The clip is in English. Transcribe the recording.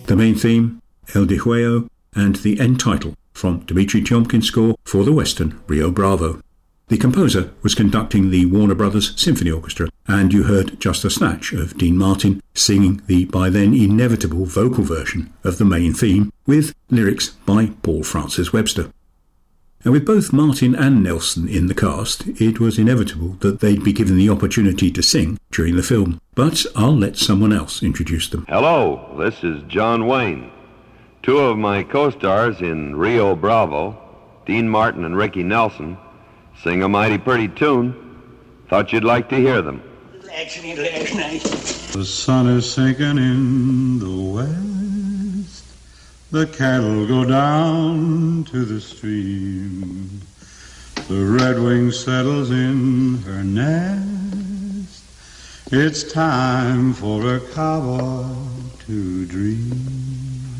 The main theme, El Dijuello, and the end title from Dmitri Tiomkin's score for the western Rio Bravo. The composer was conducting the Warner Brothers Symphony Orchestra, and you heard just a snatch of Dean Martin singing the by then inevitable vocal version of the main theme with lyrics by Paul Francis Webster. And with both Martin and Nelson in the cast, it was inevitable that they'd be given the opportunity to sing during the film. But I'll let someone else introduce them. Hello, this is John Wayne. Two of my co-stars in Rio Bravo, Dean Martin and Ricky Nelson, sing a mighty pretty tune. Thought you'd like to hear them. The sun is sinking in the west. The cattle go down to the stream. The redwing settles in her nest. It's time for a cowboy to dream.